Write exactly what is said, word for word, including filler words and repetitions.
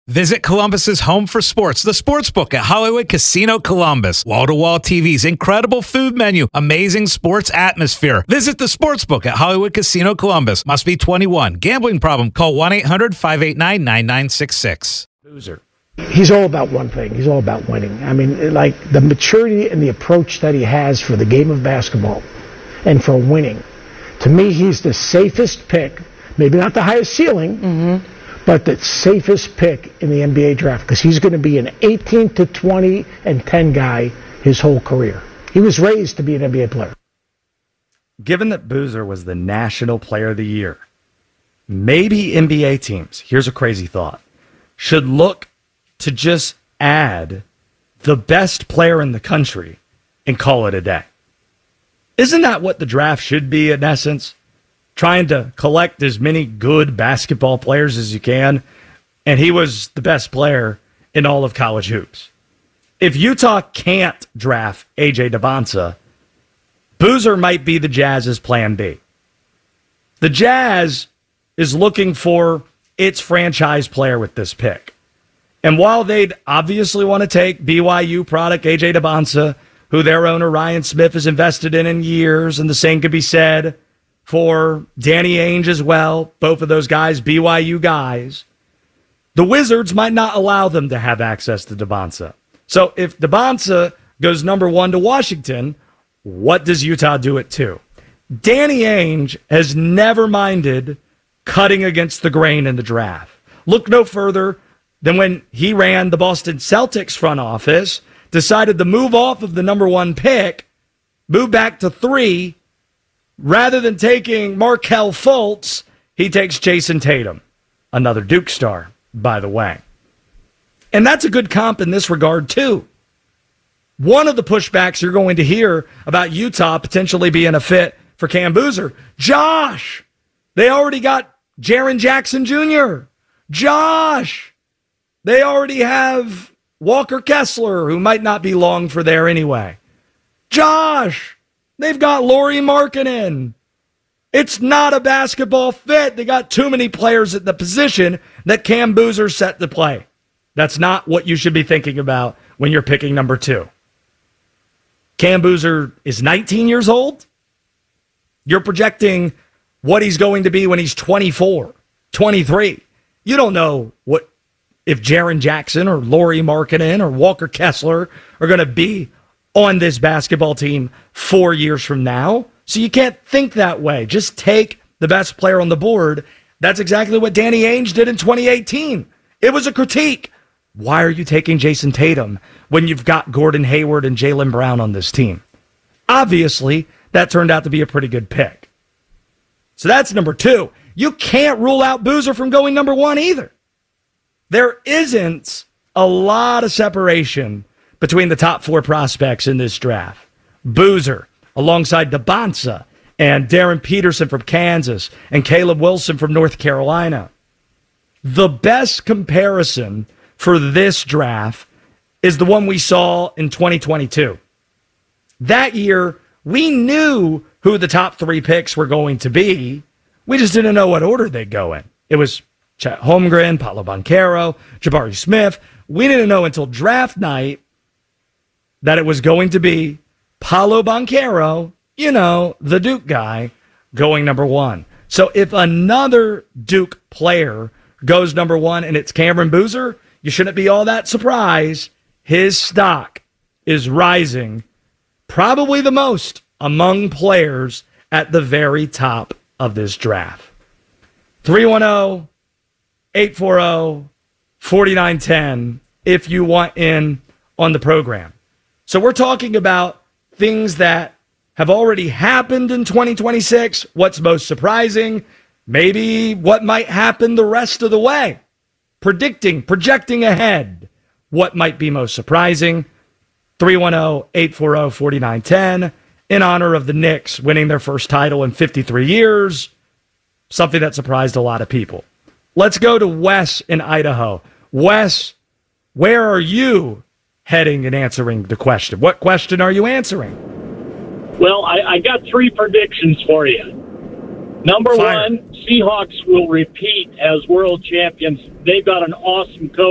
Visit Columbus's home for sports, the Sportsbook at Hollywood Casino Columbus. Wall-to-wall T Vs, incredible food menu, amazing sports atmosphere. Visit the Sportsbook at Hollywood Casino Columbus. Must be twenty-one. Gambling problem? Call one eight hundred five eight nine nine nine six six. Loser. He's all about one thing. He's all about winning. I mean, like the maturity and the approach that he has for the game of basketball and for winning. To me, he's the safest pick. Maybe not the highest ceiling, mm-hmm. but the safest pick in the N B A draft because he's going to be an eighteen to twenty and ten guy his whole career. He was raised to be an N B A player. Given that Boozer was the National Player of the Year, maybe N B A teams, here's a crazy thought, should look to just add the best player in the country and call it a day. Isn't that what the draft should be in essence? Trying to collect as many good basketball players as you can, and he was the best player in all of college hoops. If Utah can't draft A J Dybantsa, Boozer might be the Jazz's plan B. The Jazz is looking for its franchise player with this pick. And while they'd obviously want to take B Y U product A J Dybantsa, who their owner Ryan Smith has invested in in years, and the same could be said for Danny Ainge as well, both of those guys, B Y U guys, the Wizards might not allow them to have access to Dybantsa. So if Dybantsa goes number one to Washington, what does Utah do at two? Danny Ainge has never minded cutting against the grain in the draft. Look no further than when he ran the Boston Celtics front office, decided to move off of the number one pick, move back to three. Rather than taking Markelle Fultz, he takes Jason Tatum, another Duke star, by the way. And that's a good comp in this regard, too. One of the pushbacks you're going to hear about Utah potentially being a fit for Cam Boozer, Josh, they already got Jaren Jackson Junior Josh, they already have Walker Kessler, who might not be long for there anyway. Josh, they've got Lauri Markkanen. It's not a basketball fit. They got too many players at the position that Cam Boozer's set to play. That's not what you should be thinking about when you're picking number two. Cam Boozer is nineteen years old. You're projecting what he's going to be when he's twenty-four, twenty-three. You don't know what if Jaren Jackson or Lauri Markkanen or Walker Kessler are going to be on this basketball team four years from now. So you can't think that way. Just take the best player on the board. That's exactly what Danny Ainge did in twenty eighteen. It was a critique. Why are you taking Jason Tatum when you've got Gordon Hayward and Jaylen Brown on this team? Obviously, that turned out to be a pretty good pick. So that's number two. You can't rule out Boozer from going number one either. There isn't a lot of separation between the top four prospects in this draft. Boozer, alongside Dybantsa and Darren Peterson from Kansas and Caleb Wilson from North Carolina. The best comparison for this draft is the one we saw in twenty twenty-two. That year, we knew who the top three picks were going to be. We just didn't know what order they'd go in. It was Chet Holmgren, Paolo Banchero, Jabari Smith. We didn't know until draft night that it was going to be Paolo Banchero, you know, the Duke guy, going number one. So if another Duke player goes number one and it's Cameron Boozer, you shouldn't be all that surprised. His stock is rising probably the most among players at the very top of this draft. three one zero, eight four zero, four nine one zero if you want in on the program. So we're talking about things that have already happened in twenty twenty-six, what's most surprising, maybe what might happen the rest of the way. Predicting, projecting ahead, what might be most surprising. three one zero, eight four zero, four nine one zero in honor of the Knicks winning their first title in fifty-three years, something that surprised a lot of people. Let's go to Wes in Idaho. Wes, where are you heading and answering the question? What question are you answering? Well, I, I got three predictions for you. Number Fire. one, Seahawks will repeat as world champions. They've got an awesome coach.